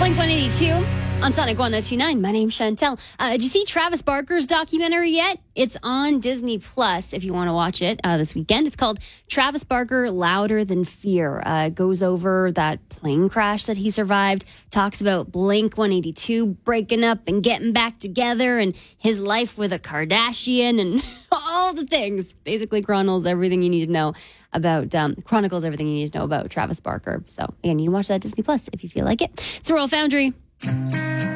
Blink 182 on Sonic 102.9. My name's Chantel. Did you see Travis Barker's documentary yet? It's on Disney Plus if you want to watch it this weekend. It's called Travis Barker Louder Than Fear. It goes over that plane crash that he survived, talks about Blink 182 breaking up and getting back together and his life with a Kardashian and all the things. Basically chronicles everything you need to know about Travis Barker. So again, you can watch that at Disney Plus if you feel like it. It's the Royal Foundry.